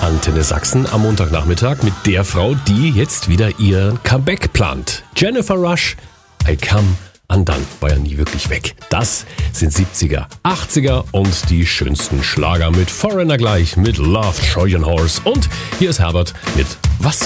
Antenne Sachsen am Montagnachmittag mit der Frau, die jetzt wieder ihr Comeback plant. Jennifer Rush, I Come Undone, war ja nie wirklich weg. Das sind 70er, 80er und die schönsten Schlager mit Foreigner gleich, mit Love, Trojan Horse und hier ist Herbert mit Was